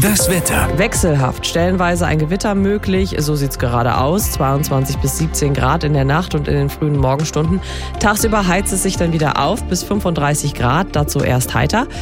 Das Wetter. Wechselhaft, stellenweise ein Gewitter möglich, so sieht's gerade aus, 22 bis 17 Grad in der Nacht und in den frühen Morgenstunden. Tagsüber heizt es sich dann wieder auf bis 35 Grad, dazu erst heiter.